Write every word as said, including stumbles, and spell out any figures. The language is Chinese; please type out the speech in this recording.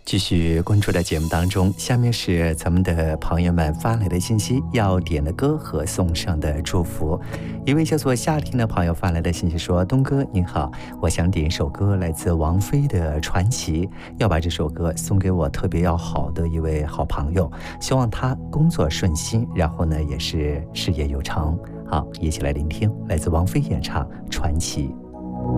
继续关注的节目当中，下面是咱们的朋友们发来的信息，要点的歌和送上的祝福。一位叫做夏天的朋友发来的信息说：东哥您好，我想点一首歌，来自王菲的《传奇》，要把这首歌送给我特别要好的一位好朋友，希望他工作顺心，然后呢也是事业有成。好，一起来聆听来自王菲演唱《传奇》。